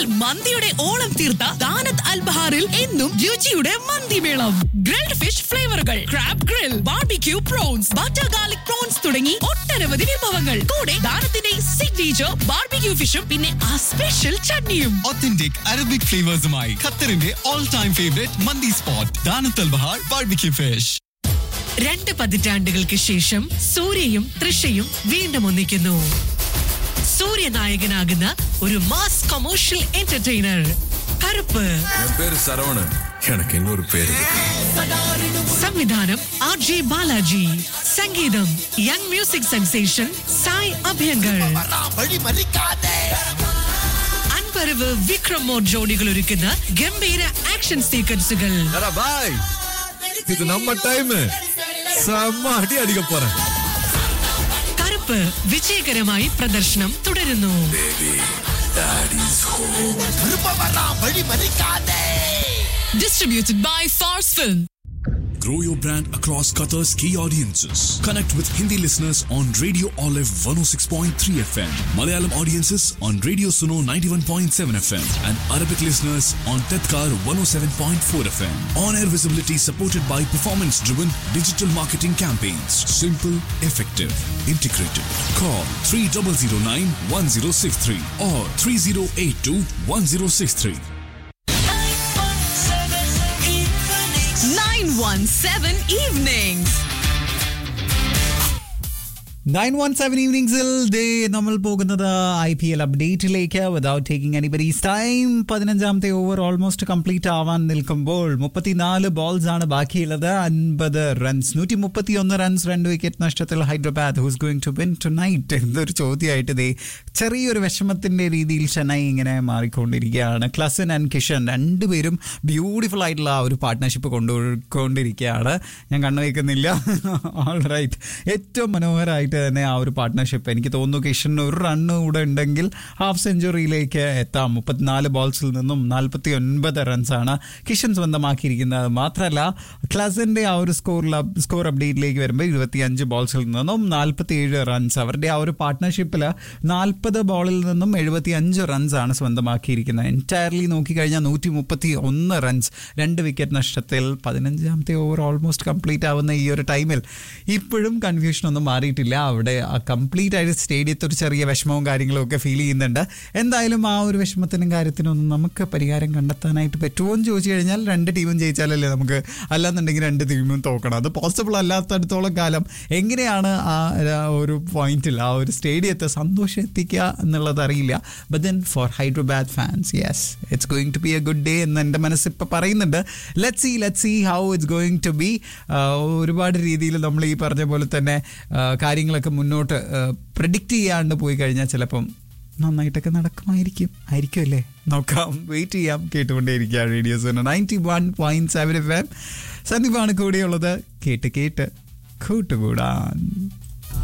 മന്തിയുടെ ഓളം തീർത്ത ദാനത്ത് അൽ ബഹാറിൽ എന്നും രുചിയുടെ മന്തിമേളം. Grilled fish ഫ്ലേവറുകൾ, crab grill, barbecue prawns, butter garlic prawns തുടങ്ങി ഒട്ടനവധി വിഭവങ്ങൾ. കൂടെ ദാനത്തിന്റെ സിഗ്നേച്ചർ ബാർബിക്യൂ ഫിഷും പിന്നെ ആ സ്പെഷ്യൽ ചട്നിയും. Authentic Arabic flavors-മായി ഖത്തറിന്റെ all time favorite മന്തി സ്പോട്ട് ദാനത്ത് അൽ ബഹാർ ബാർബിക്യൂ ഫിഷ്. 2 പതിറ്റാണ്ടുകൾക്ക് ശേഷം സൂര്യയും തൃഷയും വീണ്ടും ഒന്നിക്കുന്നു. സൂര്യ നായകനാകുന്ന ഒരു മാസ് കൊമേഴ്ഷ്യൽ എന്റർടൈനർ കറുപ്പ്. സരവണൻ, എനിക്ക് ഇന്നൊരു പേര്. സംവിധാനം RJ ബാലാജി. സംഗീതം young music sensation Sai Abhyankar. Anbariv Vikram more ജോഡികൾ ഒരുക്കുന്ന ഗംഭീര ആക്ഷൻ സീക്വൻസുകൾ. ഇത് നമ്മ ടൈം അടി അടിക്കാൻ പോറ. കറുപ്പ് വിജയകരമായി പ്രദർശനം തുടരുന്നു. Distributed by Fars Film. Grow your brand across Qatar's key audiences. Connect with Hindi listeners on Radio Olive 106.3 FM, Malayalam audiences on Radio Suno 91.7 FM, and Arabic listeners on Tedkar 107.4 FM. On-air visibility supported by performance-driven digital marketing campaigns. Simple, effective, integrated. Call 3009-1063 or 3082-1063. 917 Evenings. 917 ഈവനിങ്സിൽ നമ്മൾ പോകുന്നത് IPL അപ്ഡേറ്റിലേക്ക്. Without taking anybody's time. 15ാമത്തെ over almost complete ആവാൻ നിൽക്കുമ്പോൾ 34 balls ആണ് ബാക്കിയുള്ളത്. 50 runs, 131 runs, 2 wicket നഷ്ടത്തിൽ Hyderabad whose going to win tonight എന്നൊരു ചോദ്യമായിട്ട് ചെറിയൊരു വിഷമത്തിന്റെ രീതിയിൽ ചെന്നൈ ഇങ്ങനെ മാറിക്കൊണ്ടിരിക്കുകയാണ്. ക്ലസൻ ആൻഡ് കിഷൻ രണ്ടുപേരും ബ്യൂട്ടിഫുൾ ആയിട്ടുള്ള ആ ഒരു പാർട്ട്ണർഷിപ്പ് കൊണ്ടുപോയിക്കൊണ്ടിരിക്കുകയാണ്. ഞാൻ കണ്ണുവയ്ക്കുന്നില്ല. ഓൾ റൈറ്റ്, ഏറ്റവും മനോഹരമായിട്ട് തന്നെ ആ ഒരു പാർട്ട്ണർഷിപ്പ്. എനിക്ക് തോന്നുന്നു കിഷന് ഒരു റണ്ണ് കൂടെ ഉണ്ടെങ്കിൽ ഹാഫ് സെഞ്ചുറിയിലേക്ക് എത്താം. 34 ബോൾസിൽ നിന്നും 49 റൺസാണ് കിഷൻ സ്വന്തമാക്കിയിരിക്കുന്നത്. മാത്രമല്ല ക്ലസന്റെ ആ ഒരു സ്കോർ അപ്ഡേറ്റിലേക്ക് വരുമ്പോൾ 25 ബോൾസിൽ നിന്നും 47 റൺസ്. അവരുടെ ആ ഒരു പാർട്ട്ണർഷിപ്പിൽ 40 ബോളിൽ നിന്നും 75 റൺസാണ് സ്വന്തമാക്കിയിരിക്കുന്നത്. എൻറ്റയർലി നോക്കിക്കഴിഞ്ഞാൽ 131 റൺസ്, 2 വിക്കറ്റ് നഷ്ടത്തിൽ. 15ാമത്തെ ഓവർ ഓൾമോസ്റ്റ് കംപ്ലീറ്റ് ആവുന്ന ഈ ഒരു ടൈമിൽ ഇപ്പോഴും കൺഫ്യൂഷനൊന്നും മാറിയിട്ടില്ല. അവിടെ ആ കംപ്ലീറ്റ് ആയിട്ട് സ്റ്റേഡിയത്തിൽ ഒരു ചെറിയ വിഷമവും കാര്യങ്ങളും ഒക്കെ ഫീൽ ചെയ്യുന്നുണ്ട്. എന്തായാലും ആ ഒരു വിഷമത്തിനും കാര്യത്തിനൊന്നും നമുക്ക് പരിഹാരം കണ്ടെത്താനായിട്ട് പറ്റുമോ എന്ന് ചോദിച്ചു കഴിഞ്ഞാൽ 2 ടീമും ജയിച്ചാലല്ലേ നമുക്ക്, അല്ലാന്നുണ്ടെങ്കിൽ 2 ടീമും തോക്കണം. അത് പോസിബിൾ അല്ലാത്തടത്തോളം കാലം എങ്ങനെയാണ് ആ ഒരു പോയിന്റിൽ ആ ഒരു സ്റ്റേഡിയത്തെ സന്തോഷം എത്തിക്കുക എന്നുള്ളത് അറിയില്ല. But then four Hyderabad fans, yes, it's going to B A good day എന്ന് എൻ്റെ മനസ്സിപ്പോൾ പറയുന്നുണ്ട്. Let's see how it's going to B. ഒരുപാട് രീതിയിൽ നമ്മൾ ഈ പറഞ്ഞ പോലെ തന്നെ കാര്യങ്ങളൊക്കെ മുന്നോട്ട് പ്രെഡിക്റ്റ് ചെയ്യാണ്ട് പോയി കഴിഞ്ഞാൽ ചിലപ്പം നന്നായിട്ടൊക്കെ നടക്കുമായിരിക്കും അല്ലേ, നോക്കാം, വെയിറ്റ് ചെയ്യാം. കേട്ടുകൊണ്ടേയിരിക്കുക റേഡിയോ സോണ 91.7 FM. സന്ദീപാണ് കൂടെയുള്ളത്. കേട്ട് കൂട്ടുകൂടാൻ.